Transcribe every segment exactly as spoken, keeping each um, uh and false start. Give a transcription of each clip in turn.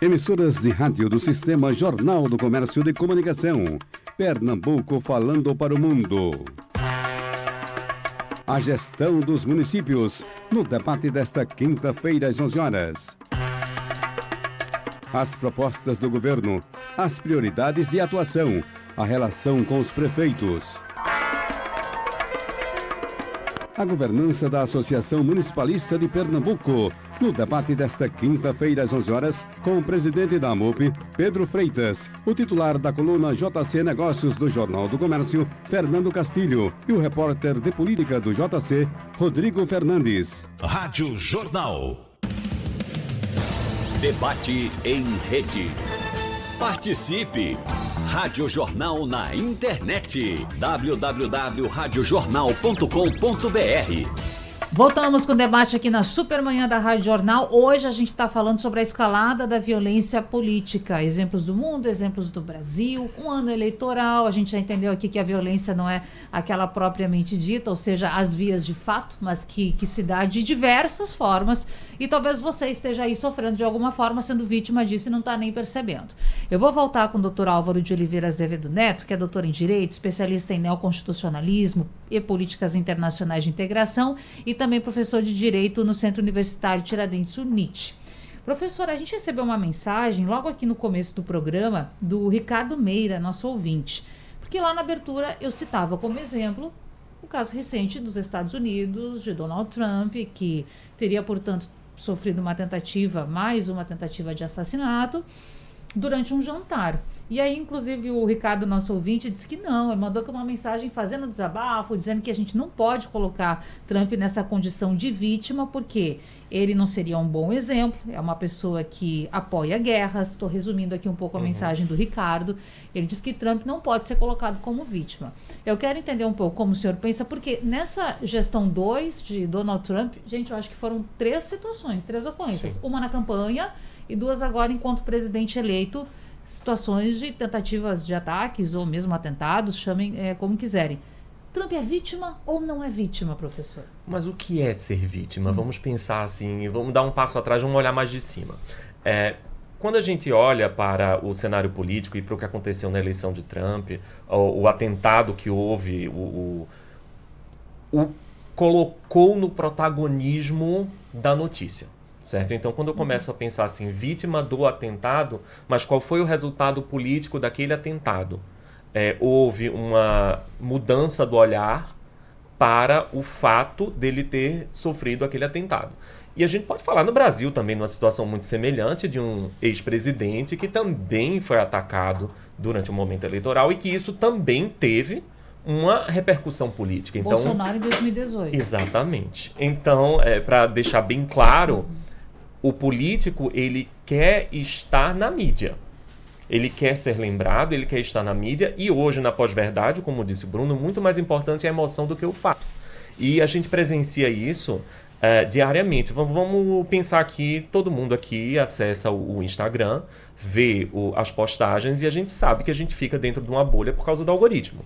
Emissoras de rádio do Sistema Jornal do Comércio de Comunicação. Pernambuco falando para o mundo. A gestão dos municípios, no debate desta quinta-feira às onze horas. As propostas do governo, as prioridades de atuação, a relação com os prefeitos. A governança da Associação Municipalista de Pernambuco, no debate desta quinta-feira às onze horas, com o presidente da AMUP, Pedro Freitas, o titular da coluna J C Negócios do Jornal do Comércio, Fernando Castilho, e o repórter de política do J C, Rodrigo Fernandes. Rádio Jornal. Debate em rede. Participe! Rádio Jornal na internet. w w w ponto rádio jornal ponto com ponto b r. Voltamos com o debate aqui na Supermanhã da Rádio Jornal. Hoje a gente está falando sobre a escalada da violência política. Exemplos do mundo, exemplos do Brasil. Um ano eleitoral, a gente já entendeu aqui que a violência não é aquela propriamente dita, ou seja, as vias de fato, mas que, que se dá de diversas formas. E talvez você esteja aí sofrendo de alguma forma, sendo vítima disso e não está nem percebendo. Eu vou voltar com o doutor Álvaro de Oliveira Azevedo Neto, que é doutor em Direito, especialista em neoconstitucionalismo e políticas internacionais de integração e também professor de Direito no Centro Universitário Tiradentes UNIT. Professor, a gente recebeu uma mensagem logo aqui no começo do programa do Ricardo Meira, nosso ouvinte, porque lá na abertura eu citava como exemplo o caso recente dos Estados Unidos, de Donald Trump, que teria, portanto, sofrido uma tentativa, mais uma tentativa de assassinato, durante um jantar. E aí, inclusive, o Ricardo, nosso ouvinte, disse que não, ele mandou uma mensagem fazendo desabafo, dizendo que a gente não pode colocar Trump nessa condição de vítima, porque ele não seria um bom exemplo, é uma pessoa que apoia guerras. Estou resumindo aqui um pouco a uhum. mensagem do Ricardo. Ele diz que Trump não pode ser colocado como vítima. Eu quero entender um pouco como o senhor pensa, porque nessa gestão dois de Donald Trump, gente, eu acho que foram três situações, três ocorrências. Sim. Uma na campanha e duas agora enquanto presidente eleito, situações de tentativas de ataques ou mesmo atentados, chamem é, como quiserem. Trump é vítima ou não é vítima, professor? Mas o que é ser vítima? Hum. Vamos pensar assim, vamos dar um passo atrás, vamos olhar mais de cima. É, quando a gente olha para o cenário político e para o que aconteceu na eleição de Trump, o, o atentado que houve, o, o, o colocou no protagonismo da notícia. Certo? Então, quando eu começo a pensar assim, vítima do atentado, mas qual foi o resultado político daquele atentado? É, houve uma mudança do olhar para o fato dele ter sofrido aquele atentado. E a gente pode falar no Brasil também, numa situação muito semelhante de um ex-presidente que também foi atacado durante o momento eleitoral e que isso também teve uma repercussão política. Então, Bolsonaro em dois mil e dezoito. Exatamente. Então, é, para deixar bem claro... Uhum. O político, ele quer estar na mídia. Ele quer ser lembrado, ele quer estar na mídia. E hoje, na pós-verdade, como disse o Bruno, muito mais importante é a emoção do que o fato. E a gente presencia isso uh, diariamente. Vamos, vamos pensar aqui, todo mundo aqui acessa o, o Instagram, vê o, as postagens e a gente sabe que a gente fica dentro de uma bolha por causa do algoritmo.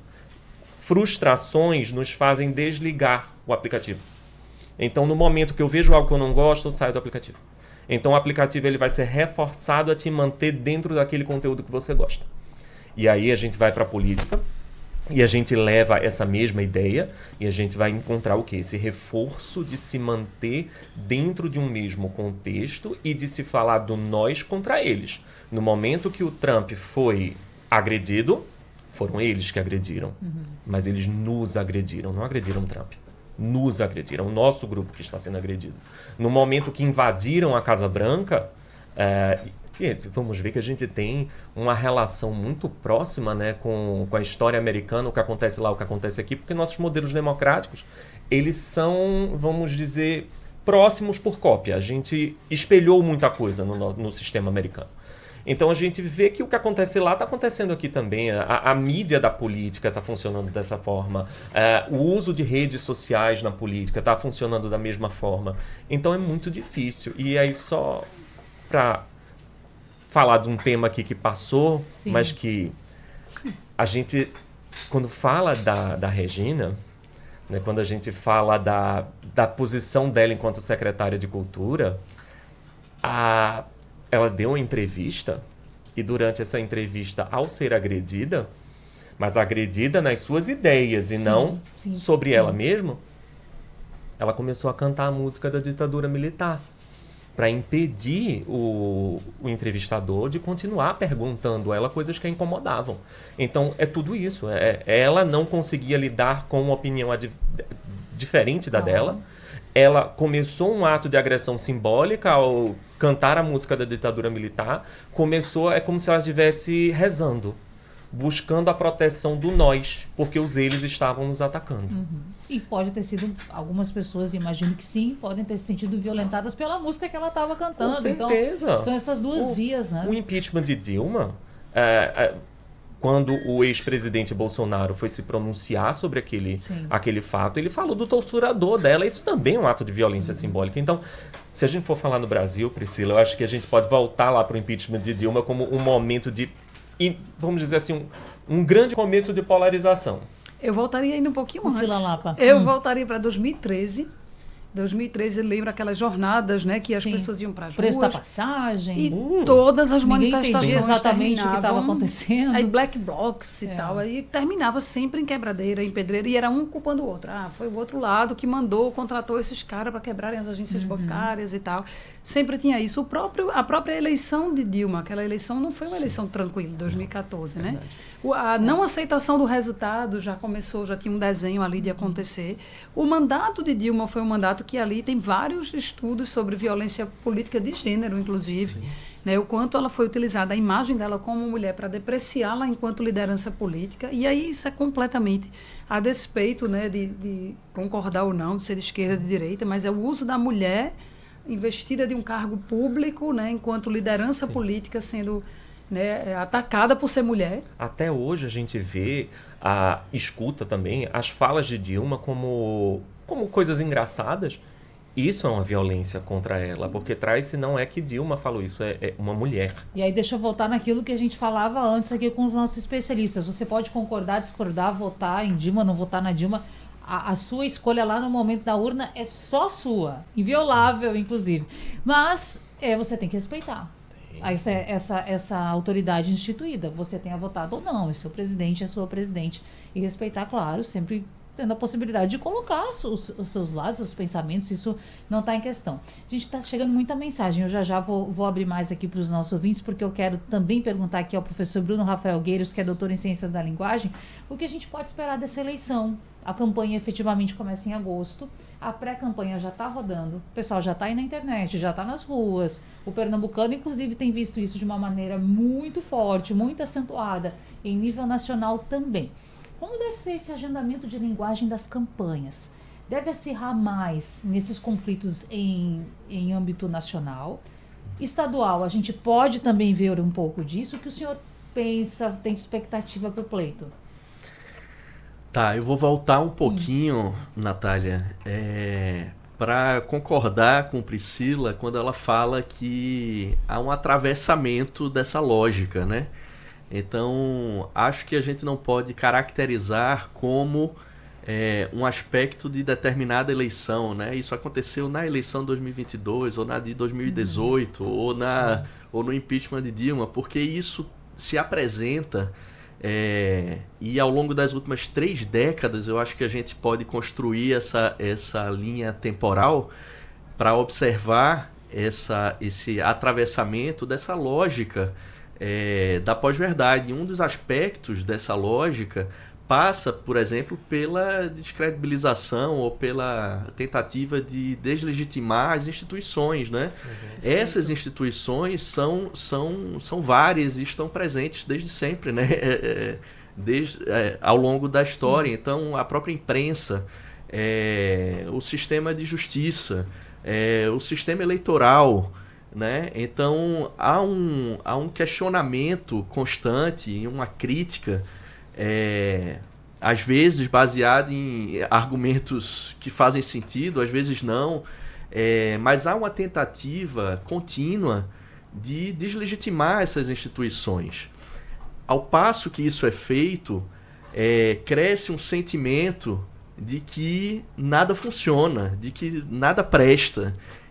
Frustrações nos fazem desligar o aplicativo. Então, no momento que eu vejo algo que eu não gosto, eu saio do aplicativo. Então, o aplicativo ele vai ser reforçado a te manter dentro daquele conteúdo que você gosta. E aí a gente vai para a política e a gente leva essa mesma ideia e a gente vai encontrar o quê? Esse reforço de se manter dentro de um mesmo contexto e de se falar do nós contra eles. No momento que o Trump foi agredido, foram eles que agrediram. Uhum. Mas eles nos agrediram, não agrediram o Trump. Nos agrediram, o nosso grupo que está sendo agredido. No momento que invadiram a Casa Branca, é, vamos ver que a gente tem uma relação muito próxima, né, com, com a história americana, o que acontece lá, o que acontece aqui, porque nossos modelos democráticos, eles são, vamos dizer, próximos por cópia. A gente espelhou muita coisa no, no sistema americano. Então a gente vê que o que acontece lá está acontecendo aqui também. A, a mídia da política está funcionando dessa forma. É, o uso de redes sociais na política está funcionando da mesma forma. Então é muito difícil. E aí só para falar de um tema aqui que passou, Sim. mas que a gente, quando fala da, da Regina, né, quando a gente fala da, da posição dela enquanto secretária de Cultura, a ela deu uma entrevista e durante essa entrevista, ao ser agredida, mas agredida nas suas ideias e sim, não sim, sobre sim. ela mesma, ela começou a cantar a música da ditadura militar para impedir o, o entrevistador de continuar perguntando a ela coisas que a incomodavam. Então, é tudo isso. É, ela não conseguia lidar com uma opinião ad, diferente da ah. dela. Ela começou um ato de agressão simbólica ao cantar a música da ditadura militar. Começou, é como se ela estivesse rezando, buscando a proteção do nós, porque os eles estavam nos atacando. Uhum. E pode ter sido, algumas pessoas, imagino que sim, podem ter se sentido violentadas pela música que ela estava cantando. Com certeza. Então, são essas duas o, vias, né? O impeachment de Dilma, é, é, quando o ex-presidente Bolsonaro foi se pronunciar sobre aquele, aquele fato, ele falou do torturador dela. Isso também é um ato de violência uhum. simbólica. Então, se a gente for falar no Brasil, Priscila, eu acho que a gente pode voltar lá para o impeachment de Dilma como um momento de, vamos dizer assim, um, um grande começo de polarização. Eu voltaria ainda um pouquinho Priscila antes. Lapa. Eu hum. voltaria para dois mil e treze. dois mil e treze, lembra aquelas jornadas, né, que as Sim. pessoas iam para as ruas. Preço da passagem. E uh, todas as ninguém manifestações entendia exatamente o que estava acontecendo. Aí black blocs e é. tal. Aí terminava sempre em quebradeira, em pedreira, e era um culpando o outro. Ah, foi o outro lado que mandou, contratou esses caras para quebrarem as agências uhum. bancárias e tal. Sempre tinha isso. O próprio, a própria eleição de Dilma, aquela eleição não foi uma Sim. eleição tranquila, dois mil e catorze, né? O, a não aceitação do resultado já começou, já tinha um desenho ali de acontecer. O mandato de Dilma foi um mandato que ali tem vários estudos sobre violência política de gênero, inclusive, né, o quanto ela foi utilizada, a imagem dela como mulher para depreciá-la enquanto liderança política, e aí isso é completamente a despeito, né, de, de concordar ou não, de ser de esquerda, de direita, mas é o uso da mulher investida de um cargo público, né, enquanto liderança Sim. política sendo, né, atacada por ser mulher. Até hoje a gente vê, a, escuta também as falas de Dilma como, como coisas engraçadas. Isso é uma violência contra ela, porque traz-se não é que Dilma falou isso, é, é uma mulher. E aí deixa eu voltar naquilo que a gente falava antes aqui com os nossos especialistas. Você pode concordar, discordar, votar em Dilma, não votar na Dilma. A, a sua escolha lá no momento da urna é só sua, inviolável, inclusive. Mas é, você tem que respeitar essa, essa, essa autoridade instituída. Você tenha votado ou não, é seu presidente, é sua presidente. E respeitar, claro, sempre tendo a possibilidade de colocar os, os seus lados, os pensamentos, isso não está em questão. A gente está chegando muita mensagem, eu já já vou, vou abrir mais aqui para os nossos ouvintes, porque eu quero também perguntar aqui ao professor Bruno Rafael Gueiros, que é doutor em Ciências da Linguagem, o que a gente pode esperar dessa eleição. A campanha efetivamente começa em agosto, a pré-campanha já está rodando, o pessoal já está aí na internet, já está nas ruas, o pernambucano inclusive tem visto isso de uma maneira muito forte, muito acentuada, em nível nacional também. Como deve ser esse agendamento de linguagem das campanhas? Deve acirrar mais nesses conflitos em, em âmbito nacional? Estadual, a gente pode também ver um pouco disso? O que o senhor pensa, tem expectativa para o pleito? Tá, eu vou voltar um pouquinho, hum. Natália, é, para concordar com Priscila quando ela fala que há um atravessamento dessa lógica, né? Então, acho que a gente não pode caracterizar como é, um aspecto de determinada eleição, né? Isso aconteceu na eleição de dois mil e vinte e dois, ou na de dois mil e dezoito, uhum. ou, na, ou no impeachment de Dilma, porque isso se apresenta, é, e ao longo das últimas três décadas, eu acho que a gente pode construir essa, essa linha temporal para observar essa, esse atravessamento dessa lógica É, da pós-verdade. Um dos aspectos dessa lógica passa, por exemplo, pela descredibilização ou pela tentativa de deslegitimar as instituições, né? Uhum. Essas instituições são, são, são várias e estão presentes desde sempre, né? É, desde, é, ao longo da história. Uhum. Então, a própria imprensa, é, o sistema de justiça, é, o sistema eleitoral, né? Então há um, há um questionamento constante e uma crítica, é, às vezes baseada em argumentos que fazem sentido, às vezes não, é, mas há uma tentativa contínua de deslegitimar essas instituições. Ao passo que isso é feito, é, cresce um sentimento de que nada funciona, de que nada presta.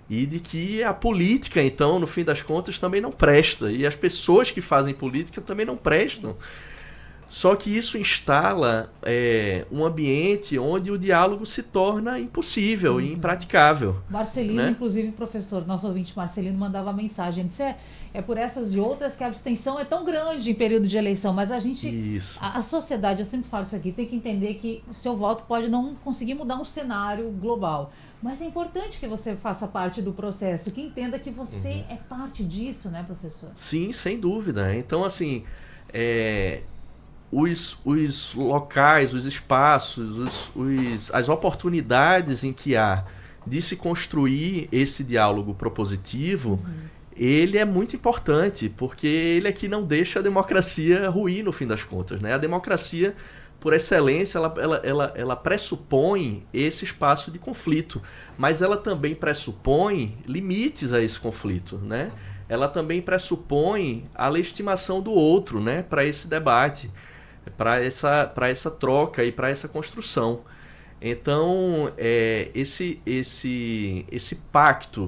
E de que a política, então, no fim das contas, também não presta. E as pessoas que fazem política também não prestam. Só que isso instala é, um ambiente onde o diálogo se torna impossível uhum. e impraticável. Marcelino, né? inclusive, professor, nosso ouvinte Marcelino mandava mensagem. Ele disse, é, é por essas e outras que a abstenção é tão grande em período de eleição. Mas a gente, isso. A, a sociedade, eu sempre falo isso aqui, tem que entender que o seu voto pode não conseguir mudar um cenário global. Mas é importante que você faça parte do processo, que entenda que você uhum. é parte disso, né, professor? Sim, sem dúvida. Então, assim, é, os, os locais, os espaços, os, os, as oportunidades em que há de se construir esse diálogo propositivo, uhum. ele é muito importante, porque ele é que não deixa a democracia ruir, no fim das contas, né? A democracia, por excelência, ela, ela, ela, ela pressupõe esse espaço de conflito, mas ela também pressupõe limites a esse conflito, né? Ela também pressupõe a legitimação do outro, né? Para esse debate, para essa, para essa troca e para essa construção. Então, é, esse, esse, esse pacto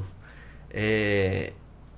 é,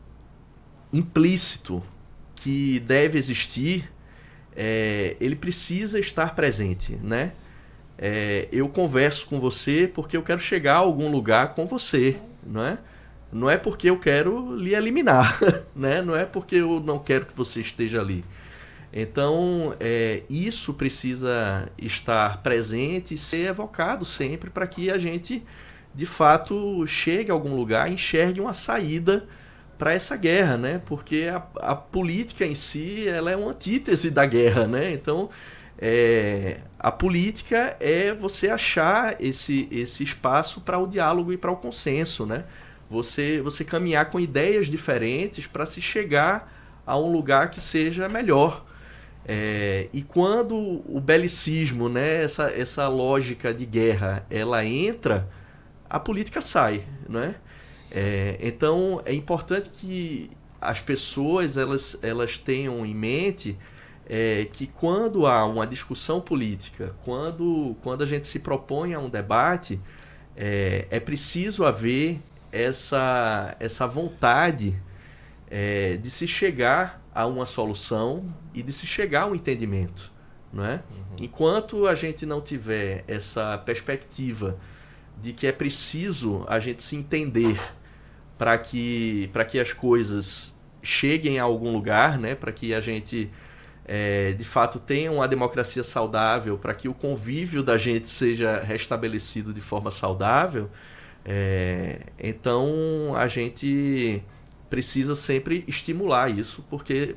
implícito que deve existir, É, ele precisa estar presente, né? É, eu converso com você porque eu quero chegar a algum lugar com você, não é? Não é porque eu quero lhe eliminar, né? Não é porque eu não quero que você esteja ali. Então, é, isso precisa estar presente e ser evocado sempre para que a gente, de fato, chegue a algum lugar, enxergue uma saída para essa guerra, né? Porque a, a política em si, ela é uma antítese da guerra, né? Então, é, a política é você achar esse, esse espaço para o diálogo e para o consenso, né? Você, você caminhar com ideias diferentes para se chegar a um lugar que seja melhor. É, e quando o belicismo, né? Essa, essa lógica de guerra, ela entra, a política sai, né? É, então é importante que as pessoas elas, elas tenham em mente é, que quando há uma discussão política, quando, quando a gente se propõe a um debate, é, é preciso haver essa, essa vontade é, de se chegar a uma solução e de se chegar a um entendimento, não é? Uhum. Enquanto a gente não tiver essa perspectiva de que é preciso a gente se entender para que, para que as coisas cheguem a algum lugar, né? Para que a gente, é, de fato, tenha uma democracia saudável, para que o convívio da gente seja restabelecido de forma saudável, é, então a gente precisa sempre estimular isso, porque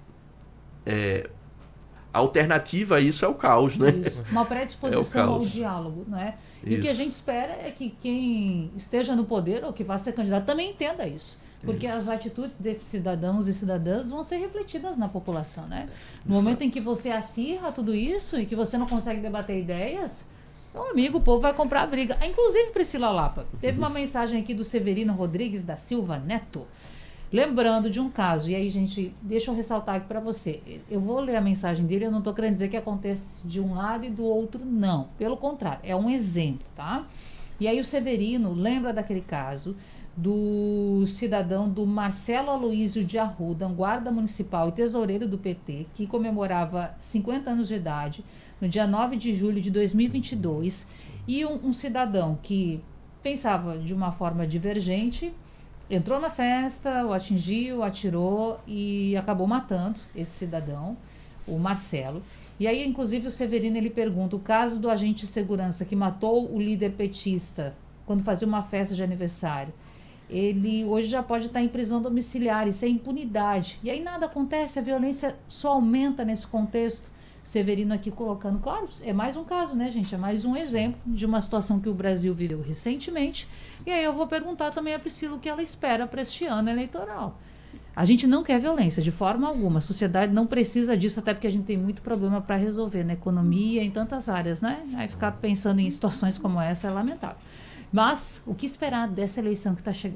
é, a alternativa a isso é o caos, né? Isso. Uma predisposição é ao diálogo, não é? E isso. O que a gente espera é que quem esteja no poder ou que vá ser candidato também entenda isso. Porque isso. As atitudes desses cidadãos e cidadãs vão ser refletidas na população, né? No momento em que você acirra tudo isso e que você não consegue debater ideias, meu amigo, o povo vai comprar a briga. Inclusive, Priscila Lapa, teve uma mensagem aqui do Severino Rodrigues da Silva Neto, lembrando de um caso, e aí, gente, deixa eu ressaltar aqui para você. Eu vou ler a mensagem dele, eu não estou querendo dizer que acontece de um lado e do outro, não. Pelo contrário, é um exemplo, tá? E aí o Severino lembra daquele caso do cidadão do Marcelo Aloísio de Arruda, um guarda municipal e tesoureiro do P T, que comemorava cinquenta anos de idade, no dia nove de julho de dois mil e vinte e dois, e um, um cidadão que pensava de uma forma divergente, entrou na festa, o atingiu, atirou e acabou matando esse cidadão, o Marcelo. E aí, inclusive, o Severino ele pergunta, o caso do agente de segurança que matou o líder petista quando fazia uma festa de aniversário, ele hoje já pode estar em prisão domiciliar, isso é impunidade. E aí nada acontece, a violência só aumenta nesse contexto. Severino aqui colocando, claro, é mais um caso, né, gente? É mais um exemplo de uma situação que o Brasil viveu recentemente. E aí eu vou perguntar também a Priscila o que ela espera para este ano eleitoral. A gente não quer violência de forma alguma. A sociedade não precisa disso, até porque a gente tem muito problema para resolver na economia, em tantas áreas, né? Aí ficar pensando em situações como essa é lamentável. Mas o que esperar dessa eleição que está chegando?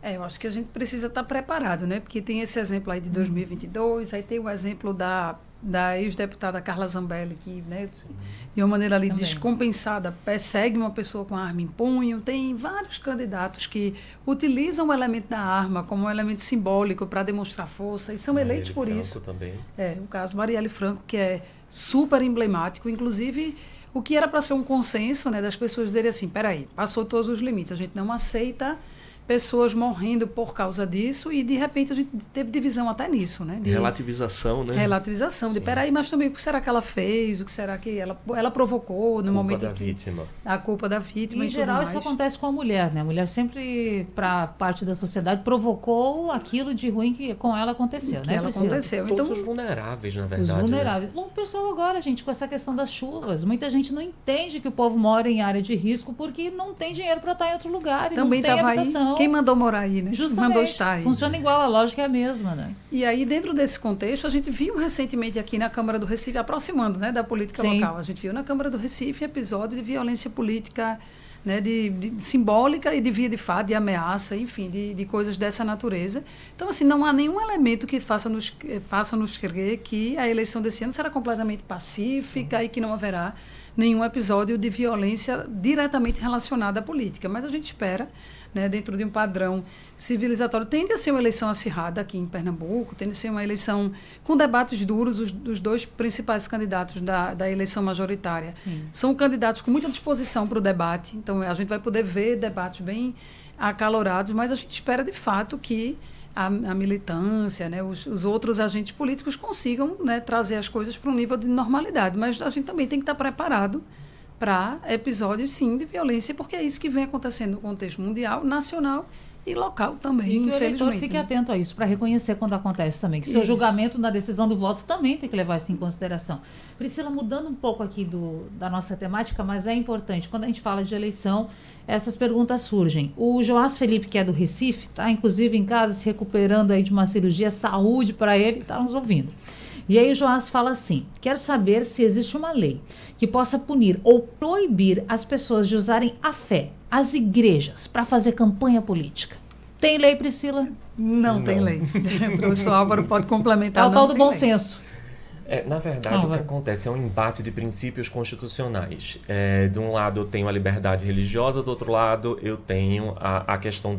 É, eu acho que a gente precisa estar preparado, né? Porque tem esse exemplo aí de dois mil e vinte e dois, aí tem o exemplo da, da ex-deputada Carla Zambelli, que, né, de uma maneira ali Também. descompensada, persegue uma pessoa com a arma em punho. Tem vários candidatos que utilizam o elemento da arma como um elemento simbólico para demonstrar força e são eleitos por Marielle isso. Franco também. É, o caso Marielle Franco, que é super emblemático, inclusive o que era para ser um consenso, né, das pessoas dizerem assim, peraí, passou todos os limites, a gente não aceita pessoas morrendo por causa disso e de repente a gente teve divisão até nisso, né? De Relativização, né? relativização, de Sim. peraí, mas também o que será que ela fez, o que será que ela, ela provocou no Culpa momento da em que vítima. a culpa da E, vítima em e geral, tudo isso mais. acontece com a mulher, né? A mulher sempre, para parte da sociedade, provocou aquilo de ruim que com ela aconteceu, que né, ela Priscila? aconteceu. Todos Então, os vulneráveis, na Os verdade. né? vulneráveis. Bom, o pessoal agora, gente, com essa questão das chuvas, muita gente não entende que o povo mora em área de risco porque não tem dinheiro para estar em outro lugar e também não tem estava aí. habitação. Quem mandou morar aí, né? Justamente. Mandou estar aí. Funciona igual, a lógica é a mesma, né? E aí, dentro desse contexto, a gente viu recentemente aqui na Câmara do Recife, aproximando, né, da política Sim. local, a gente viu na Câmara do Recife episódio de violência política, né, de, de simbólica e de via de fato, de ameaça, enfim, de, de coisas dessa natureza. Então, assim, não há nenhum elemento que faça nos, faça nos crer que a eleição desse ano será completamente pacífica e que não haverá nenhum episódio de violência diretamente relacionado à política. Mas a gente espera, né, dentro de um padrão civilizatório, tende a ser uma eleição acirrada aqui em Pernambuco, tende a ser uma eleição com debates duros. Os, os dois principais candidatos da, da eleição majoritária Sim. são candidatos com muita disposição para o debate, então a gente vai poder ver debates bem acalorados, mas a gente espera de fato que a, a militância, né, os, os outros agentes políticos consigam, né, trazer as coisas para um nível de normalidade, mas a gente também tem que estar preparado para episódios, sim, de violência, porque é isso que vem acontecendo no contexto mundial, nacional e local também, E que o eleitor infelizmente. fique né? atento a isso, para reconhecer quando acontece também. Que o seu Isso. julgamento na decisão do voto também tem que levar isso em consideração. Priscila, mudando um pouco aqui do, da nossa temática, mas é importante, quando a gente fala de eleição, essas perguntas surgem. O Joás Felipe, que é do Recife, está inclusive em casa se recuperando aí de uma cirurgia, saúde para ele, está nos ouvindo. E aí o Joás fala assim, quero saber se existe uma lei que possa punir ou proibir as pessoas de usarem a fé, as igrejas, para fazer campanha política. Tem lei, Priscila? Não, Não. tem lei. O professor Álvaro pode É complementar. o não tal do tem bom lei. senso. É, na verdade, Ah, o que vai. acontece é um embate de princípios constitucionais. É, de um lado, eu tenho a liberdade religiosa, do outro lado, eu tenho a, a questão